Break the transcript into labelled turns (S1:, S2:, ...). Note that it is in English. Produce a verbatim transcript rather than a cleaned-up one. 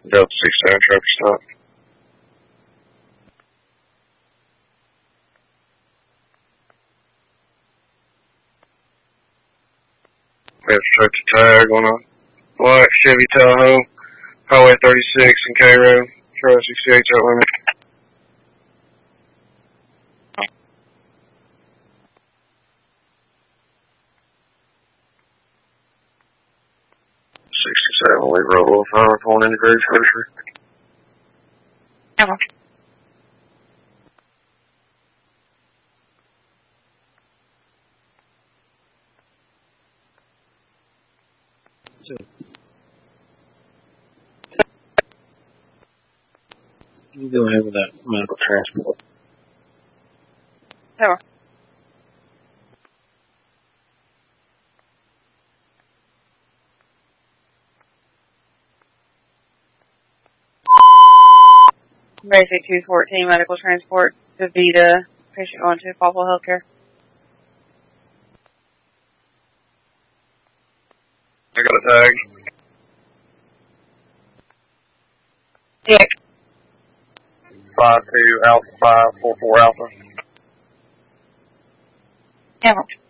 S1: Delta six seven traffic stop. We have truck to tag on a white Chevy Tahoe, Highway thirty-six and K Road, Charlie sixty-eight out limit. sixty-seven, we roll off Highway four integrated grocery.
S2: Ever.
S3: You go ahead with that medical transport.
S2: Ever. Basic two fourteen medical transport to Vita, patient going to Popple Healthcare.
S1: I got a tag.
S2: Yeah.
S1: five two Alpha five four four Alpha.
S2: Ever.